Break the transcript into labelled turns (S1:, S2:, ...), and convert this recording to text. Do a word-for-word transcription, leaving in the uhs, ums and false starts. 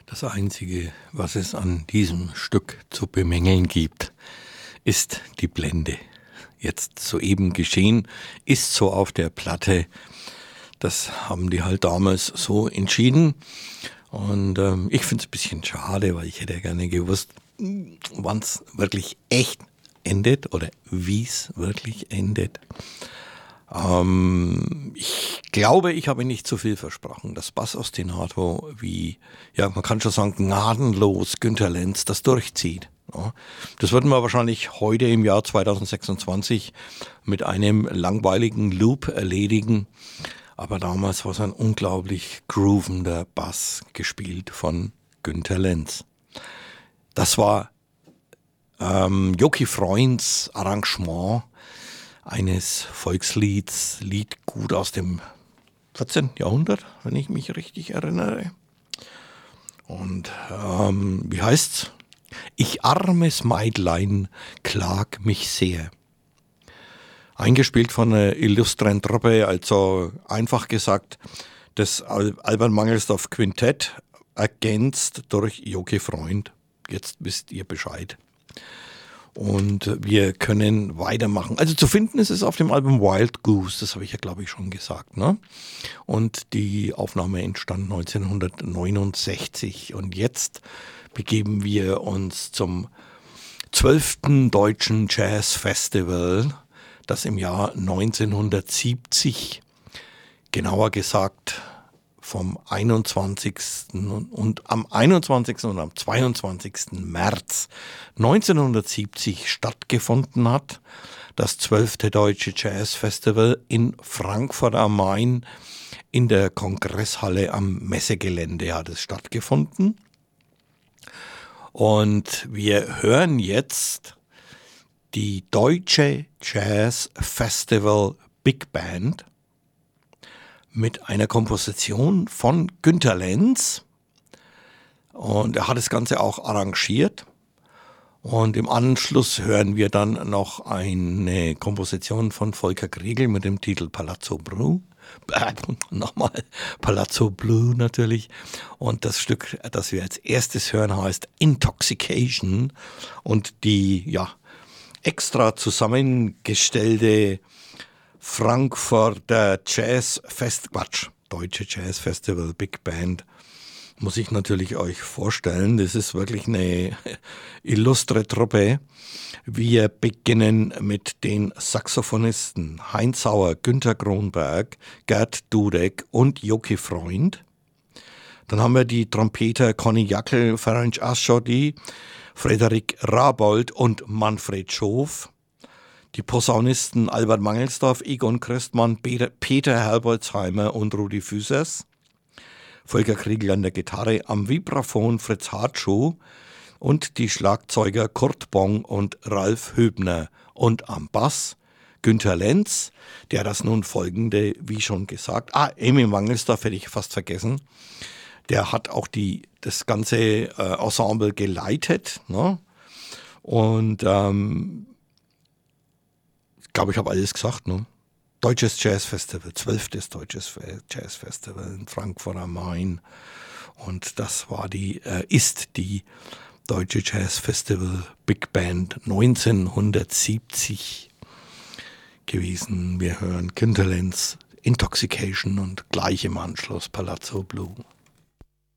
S1: Das Einzige, was es an diesem Stück zu bemängeln gibt, ist die Blende. Jetzt soeben geschehen, ist so auf der Platte. Das haben die halt damals so entschieden. Und ähm, ich finde es ein bisschen schade, weil ich hätte ja gerne gewusst, wann es wirklich echt endet oder wie es wirklich endet. Ähm, ich glaube, ich habe nicht zu viel versprochen. Das Bassostinato, wie, ja, man kann schon sagen, gnadenlos Günter Lenz das durchzieht. Ja. Das würden wir wahrscheinlich heute im Jahr zweitausendsechsundzwanzig mit einem langweiligen Loop erledigen. Aber damals war es ein unglaublich groovender Bass gespielt von Günter Lenz. Das war ähm, Joki Freunds Arrangement eines Volkslieds, Lied gut aus dem vierzehnten Jahrhundert, wenn ich mich richtig erinnere. Und ähm, wie heißt's? Ich armes Meidlein klag mich sehr. Eingespielt von einer illustren Truppe, also einfach gesagt, das Al- Albert Mangelsdorff Quintett, ergänzt durch Joki Freund. Jetzt wisst ihr Bescheid. Und wir können weitermachen. Also zu finden ist es auf dem Album Wild Goose, das habe ich ja glaube ich schon gesagt, ne? Und die Aufnahme entstand neunzehnhundertneunundsechzig. Und jetzt begeben wir uns zum zwölften Deutschen Jazz Festival, das im Jahr neunzehnhundertsiebzig, genauer gesagt vom einundzwanzigsten und am einundzwanzigsten und am zweiundzwanzigsten März neunzehnhundertsiebzig stattgefunden hat. Das zwölfte Deutsche Jazz Festival in Frankfurt am Main in der Kongresshalle am Messegelände hat es stattgefunden. Und wir hören jetzt die Deutsche Jazz Festival Big Band mit einer Komposition von Günter Lenz. Und er hat das Ganze auch arrangiert. Und im Anschluss hören wir dann noch eine Komposition von Volker Kriegel mit dem Titel Palazzo Blu. Äh, nochmal, Palazzo Blu natürlich. Und das Stück, das wir als erstes hören, heißt Intoxication. Und die, ja, extra zusammengestellte Frankfurter Jazz Fest, Quatsch, Deutsche Jazz Festival Big Band, muss ich natürlich euch vorstellen. Das ist wirklich eine illustre Truppe. Wir beginnen mit den Saxophonisten Heinz Sauer, Günter Kronberg, Gerd Dudek und Joki Freund. Dann haben wir die Trompeter Conny Jackel, Ferenc Aschodi, Frederik Rabold und Manfred Schof. Die Posaunisten Albert Mangelsdorff, Egon Christmann, Peter Herbolzheimer und Rudi Füßers. Volker Kriegel an der Gitarre, am Vibraphon Fritz Hartschuh und die Schlagzeuger Kurt Bong und Ralf Höbner. Und am Bass Günter Lenz, der das nun folgende, wie schon gesagt, ah, Emil Mangelsdorff hätte ich fast vergessen, der hat auch die, das ganze äh, Ensemble geleitet, ne? Und ähm, ich glaube, ich habe alles gesagt, ne? Deutsches Jazz Festival, zwölftes Deutsches Jazz Festival in Frankfurt am Main. Und das war die, äh, ist die Deutsche Jazz Festival Big Band neunzehnhundertsiebzig gewesen. Wir hören Günter Lenz, Intoxication und gleich im Anschluss Palazzo Blu.